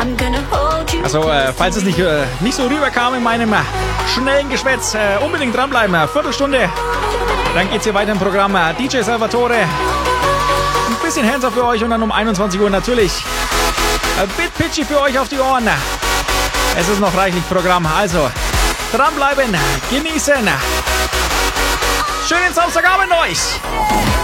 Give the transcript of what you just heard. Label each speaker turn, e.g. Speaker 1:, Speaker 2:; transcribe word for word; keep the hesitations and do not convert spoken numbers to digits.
Speaker 1: Also, äh, falls es nicht, äh, nicht so rüberkam in meinem äh, schnellen Geschwätz, äh, unbedingt dranbleiben. Äh, Viertelstunde, dann geht's hier weiter im Programm. Äh, D J Salvatore, ein bisschen Hands-Up für euch und dann um einundzwanzig Uhr natürlich äh, Bit Pitchy für euch auf die Ohren. Es ist noch reichlich Programm, also dranbleiben, genießen. Schönen Samstagabend euch!